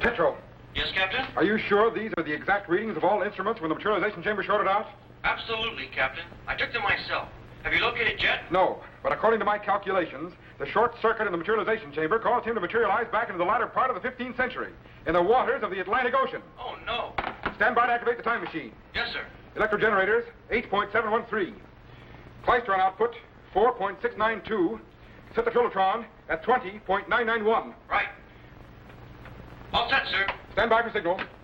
Petro. Yes, Captain? Are you sure these are the exact readings of all instruments when the materialization chamber shorted out? Absolutely, Captain. I took them myself. Have you located Jet? No, but according to my calculations, the short circuit in the materialization chamber caused him to materialize back into the latter part of the 15th century, in the waters of the Atlantic Ocean. Oh, no. Stand by to activate the time machine. Yes, sir. Electrogenerators, 8.713. Klystron output, 4.692. Set the Filtron at 20.991. Right. All set, sir. Stand by for signal.